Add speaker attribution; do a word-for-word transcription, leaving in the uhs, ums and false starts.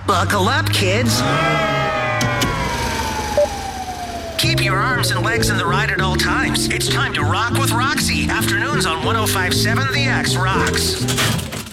Speaker 1: Buckle up, kids. Keep your arms and legs in the ride at all times. It's time to rock with Roxy. Afternoons on one oh five point seven The X Rocks.